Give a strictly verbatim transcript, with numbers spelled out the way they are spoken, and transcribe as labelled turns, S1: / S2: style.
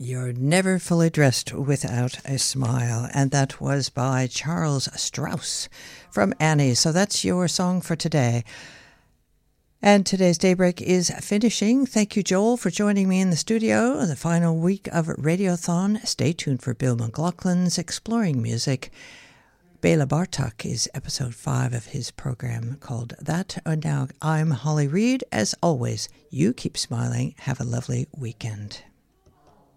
S1: You're never fully dressed without a smile, and that was by Charles Strauss from Annie. So that's your song for today. And today's Daybreak is finishing. Thank you, Joel, for joining me in the studio. The final week of Radiothon. Stay tuned for Bill McLaughlin's Exploring Music. Bela Bartok is episode five of his program called That. And now I'm Holly Reid. As always, you keep smiling. Have a lovely weekend.